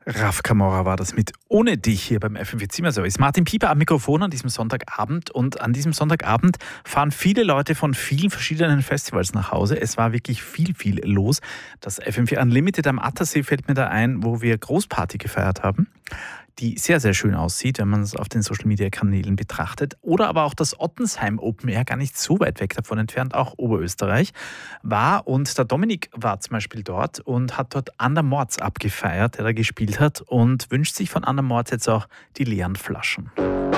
Raf Camora war das mit Ohne dich hier beim FM4 Zimmerservice. Martin Pieper am Mikrofon an diesem Sonntagabend. Und an diesem Sonntagabend fahren viele Leute von vielen verschiedenen Festivals nach Hause. Es war wirklich viel los. Das FM4 Unlimited am Attersee fällt mir da ein, wo wir Großparty gefeiert haben, die sehr schön aussieht, wenn man es auf den Social-Media-Kanälen betrachtet. Oder aber auch das Ottensheim Open Air, gar nicht so weit weg davon entfernt, auch Oberösterreich, war. Und der Dominik war zum Beispiel dort und hat dort Ander Mords abgefeiert, der da gespielt hat, und wünscht sich von Ander Mords jetzt auch die leeren Flaschen.